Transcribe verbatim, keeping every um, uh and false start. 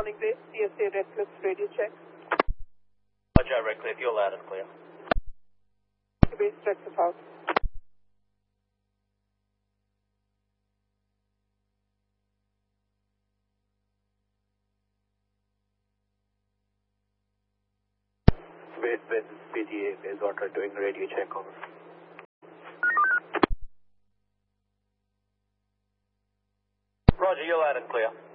Morning Base, C S A Red Cliff radio check. Roger, Red Cliff, you're loud and clear. Base, Red Cliff House. Base, Base, P T A, Base Water doing radio check over. Roger, you're loud and clear.